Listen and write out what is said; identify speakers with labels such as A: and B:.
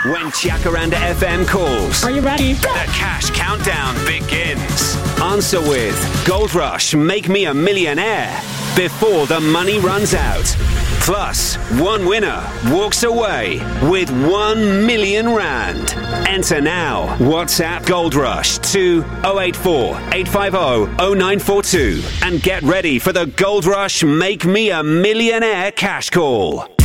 A: When Jacaranda FM calls,
B: Are you ready?
A: the cash countdown begins. Answer with Gold Rush, Make Me a Millionaire before the money runs out. Plus, one winner walks away with 1 million rand. Enter now. WhatsApp Gold Rush to 084 850 0942 and get ready for the Gold Rush Make Me a Millionaire cash call.